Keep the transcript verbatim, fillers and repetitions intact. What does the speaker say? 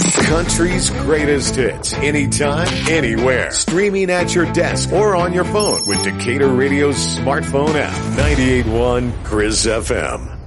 Country's greatest hits. Anytime, anywhere. Streaming at your desk or on your phone with Decatur Radio's smartphone app. ninety-eight point one Chris F M.